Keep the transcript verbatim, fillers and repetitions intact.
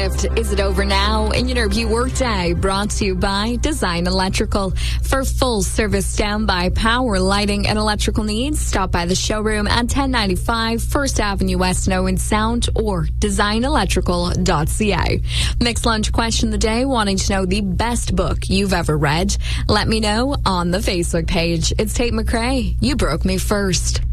shift. Is it over now? In your review workday, brought to you by Design Electrical. For full service standby power, lighting, and electrical needs, stop by the showroom at ten ninety-five First Avenue West in Owen Sound or design electrical dot c a. Mixed lunch question of the day, wanting to know the best book you've ever read? Let me know on the Facebook page. It's Tate McRae. You broke me first.